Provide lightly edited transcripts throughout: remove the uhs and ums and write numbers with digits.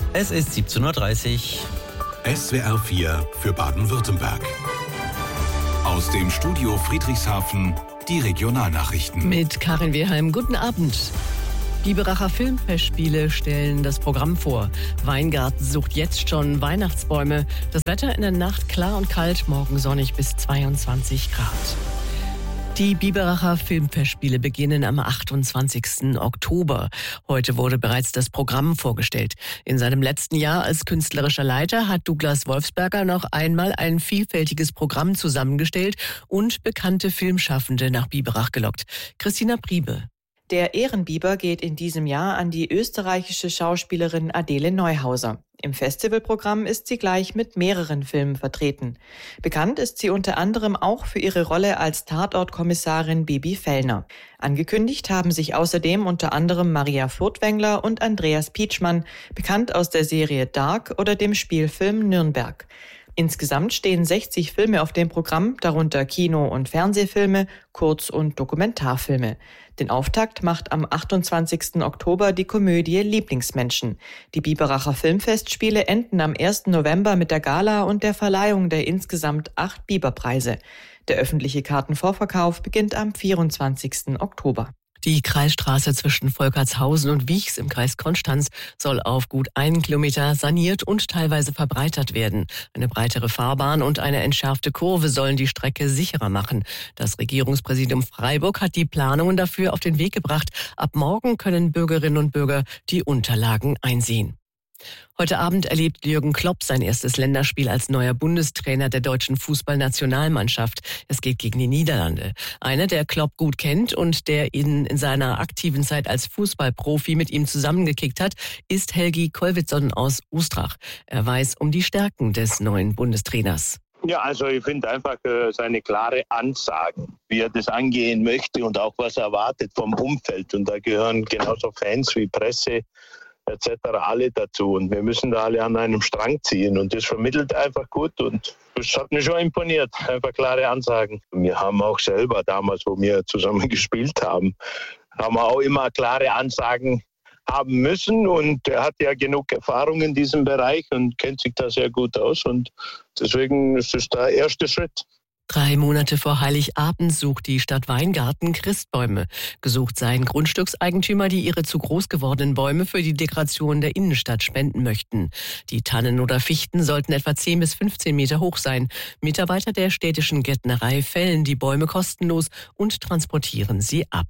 Es ist 17:30 Uhr. SWR 4 für Baden-Württemberg. Aus dem Studio Friedrichshafen die Regionalnachrichten. Mit Karin Wehrheim, guten Abend. Biberacher Filmfestspiele stellen das Programm vor. Weingarten sucht jetzt schon Weihnachtsbäume. Das Wetter in der Nacht klar und kalt, morgen sonnig bis 22 Grad. Die Biberacher Filmfestspiele beginnen am 28. Oktober. Heute wurde bereits das Programm vorgestellt. In seinem letzten Jahr als künstlerischer Leiter hat Douglas Wolfsberger noch einmal ein vielfältiges Programm zusammengestellt und bekannte Filmschaffende nach Biberach gelockt. Christina Priebe. Der Ehrenbiber geht in diesem Jahr an die österreichische Schauspielerin Adele Neuhauser. Im Festivalprogramm ist sie gleich mit mehreren Filmen vertreten. Bekannt ist sie unter anderem auch für ihre Rolle als Tatortkommissarin Bibi Fellner. Angekündigt haben sich außerdem unter anderem Maria Furtwängler und Andreas Pietschmann, bekannt aus der Serie Dark oder dem Spielfilm Nürnberg. Insgesamt stehen 60 Filme auf dem Programm, darunter Kino- und Fernsehfilme, Kurz- und Dokumentarfilme. Den Auftakt macht am 28. Oktober die Komödie Lieblingsmenschen. Die Biberacher Filmfestspiele enden am 1. November mit der Gala und der Verleihung der insgesamt 8 Biberpreise. Der öffentliche Kartenvorverkauf beginnt am 24. Oktober. Die Kreisstraße zwischen Volkertshausen und Wiechs im Kreis Konstanz soll auf gut 1 Kilometer saniert und teilweise verbreitert werden. Eine breitere Fahrbahn und eine entschärfte Kurve sollen die Strecke sicherer machen. Das Regierungspräsidium Freiburg hat die Planungen dafür auf den Weg gebracht. Ab morgen können Bürgerinnen und Bürger die Unterlagen einsehen. Heute Abend erlebt Jürgen Klopp sein erstes Länderspiel als neuer Bundestrainer der deutschen Fußballnationalmannschaft. Es geht gegen die Niederlande. Einer, der Klopp gut kennt und der ihn in seiner aktiven Zeit als Fußballprofi mit ihm zusammengekickt hat, ist Helgi Kolwitzson aus Ostrach. Er weiß um die Stärken des neuen Bundestrainers. Ja, also ich finde einfach seine klare Ansagen, wie er das angehen möchte und auch was er erwartet vom Umfeld. Und da gehören genauso Fans wie Presse etc. alle dazu und wir müssen da alle an einem Strang ziehen und das vermittelt einfach gut und das hat mir schon imponiert, einfach klare Ansagen. Wir haben auch selber damals, wo wir zusammen gespielt haben wir auch immer klare Ansagen haben müssen und er hat ja genug Erfahrung in diesem Bereich und kennt sich da sehr gut aus und deswegen ist es der erste Schritt. 3 Monate vor Heiligabend sucht die Stadt Weingarten Christbäume. Gesucht seien Grundstückseigentümer, die ihre zu groß gewordenen Bäume für die Dekoration der Innenstadt spenden möchten. Die Tannen oder Fichten sollten etwa 10 bis 15 Meter hoch sein. Mitarbeiter der städtischen Gärtnerei fällen die Bäume kostenlos und transportieren sie ab.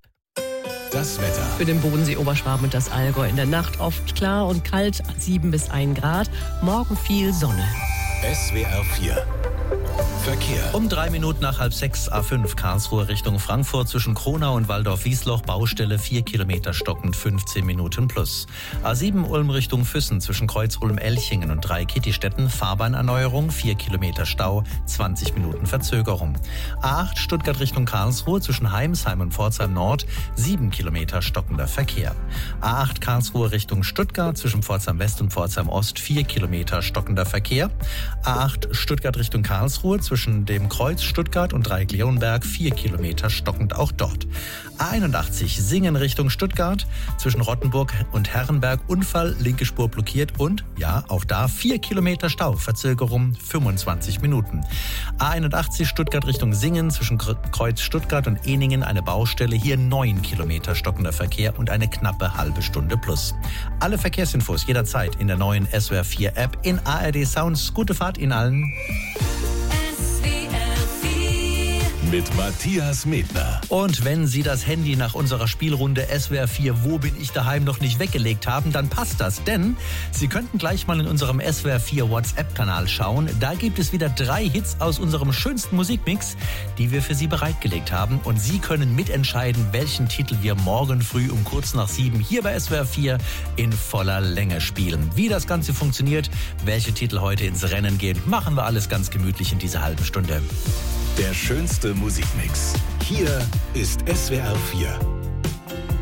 Das Wetter. Für den Bodensee, Oberschwaben und das Allgäu in der Nacht oft klar und kalt, 7 bis 1 Grad. Morgen viel Sonne. SWR 4 Verkehr. Um 3 Minuten nach 5:30 A5 Karlsruhe Richtung Frankfurt zwischen Kronau und Waldorf-Wiesloch Baustelle 4 Kilometer stockend 15 Minuten plus. A7 Ulm Richtung Füssen zwischen Kreuz Ulm-Elchingen und Dreikitti-Städten Fahrbahnerneuerung 4 Kilometer Stau 20 Minuten Verzögerung. A8 Stuttgart Richtung Karlsruhe zwischen Heimsheim und Pforzheim Nord 7 Kilometer stockender Verkehr. A8 Karlsruhe Richtung Stuttgart zwischen Pforzheim West und Pforzheim Ost 4 Kilometer stockender Verkehr. A8 Stuttgart Richtung Karlsruhe zwischen dem Kreuz Stuttgart und Dreieck-Leonberg 4 Kilometer stockend auch dort. A81 Singen Richtung Stuttgart zwischen Rottenburg und Herrenberg Unfall, linke Spur blockiert und, ja, auch da 4 Kilometer Stau, Verzögerung 25 Minuten. A81 Stuttgart Richtung Singen zwischen Kreuz Stuttgart und Ehningen eine Baustelle, hier 9 Kilometer stockender Verkehr und eine knappe halbe Stunde plus. Alle Verkehrsinfos jederzeit in der neuen SWR 4 App in ARD Sounds. Gute Fahrt Ihnen allen. Mit Matthias Medner. Und wenn Sie das Handy nach unserer Spielrunde SWR 4 Wo bin ich daheim noch nicht weggelegt haben, dann passt das, denn Sie könnten gleich mal in unserem SWR 4 WhatsApp-Kanal schauen. Da gibt es wieder 3 Hits aus unserem schönsten Musikmix, die wir für Sie bereitgelegt haben. Und Sie können mitentscheiden, welchen Titel wir morgen früh um kurz nach 7 hier bei SWR 4 in voller Länge spielen. Wie das Ganze funktioniert, welche Titel heute ins Rennen gehen, machen wir alles ganz gemütlich in dieser halben Stunde. Der schönste Musikmix. Hier ist SWR 4.